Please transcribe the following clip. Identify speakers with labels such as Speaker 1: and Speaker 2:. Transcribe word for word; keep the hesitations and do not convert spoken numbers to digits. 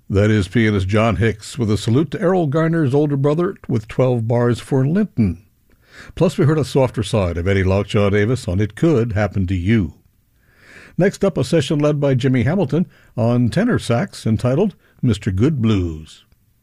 Speaker 1: That is pianist John Hicks with a salute to Errol Garner's older brother with twelve bars for Linton. Plus we heard a softer side of Eddie Lockjaw Davis on It Could Happen to You. Next up, a session led by Jimmy Hamilton on tenor sax entitled Mister Good Blues.